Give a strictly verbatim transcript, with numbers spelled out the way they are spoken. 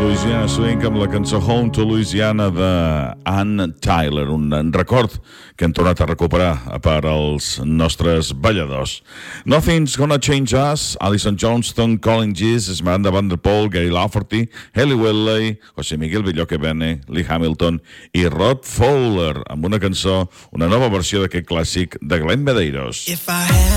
Louisiana Swing amb la cançó Home to Louisiana de Ann Tyler, un record que hem tornat a recuperar per als nostres balladors. Nothing's Gonna Change Us, Alison Johnston, Colin Gies, Esmeralda Van der Poel, Gary Lafferty, Hayley Whitley, José Miguel Villoque-Bene, Lee Hamilton i Rod Fowler, amb una cançó, una nova versió d'aquest clàssic de Glenn Medeiros.